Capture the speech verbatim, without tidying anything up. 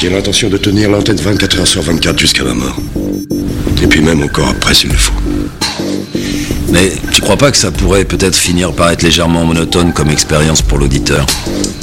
J'ai l'intention de tenir l'antenne vingt-quatre heures sur vingt-quatre jusqu'à ma mort. Et puis même encore après s'il le faut. Mais tu crois pas que ça pourrait peut-être finir par être légèrement monotone comme expérience pour l'auditeur ?